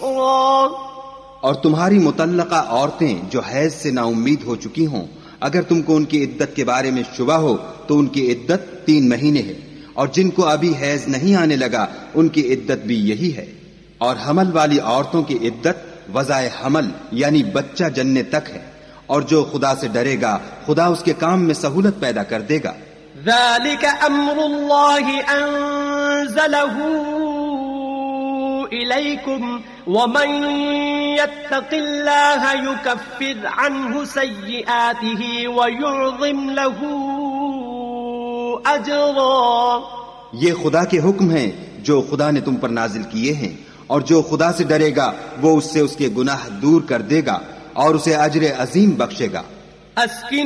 يسرا और तुम्हारी मुतल्लका औरतें जो हैज से नाउम्मीद हो चुकी हों, अगर तुमको उनकी इद्दत के बारे में शुबा हो तो उनकी इद्दत 3 महीने है, और जिनको अभी हैज नहीं आने लगा उनकी इद्दत भी यही है। और हमल वाली औरतों की इद्दत वज़ाए हमल यानी बच्चा जन्ने तक है, और जो खुदा से डरेगा खुदा उसके काम में सहूलत पैदा कर देगा। ذلك أمر الله أنزله إليكم ومن يتق الله يكفر عنه سيئاته ويعظم له أجرا। ये खुदा के हुक्म हैं जो खुदा ने तुम पर नाजिल किए हैं, और जो खुदा से डरेगा वो उससे उसके गुनाह दूर कर देगा और उसे अजर अजीम बख्शेगा।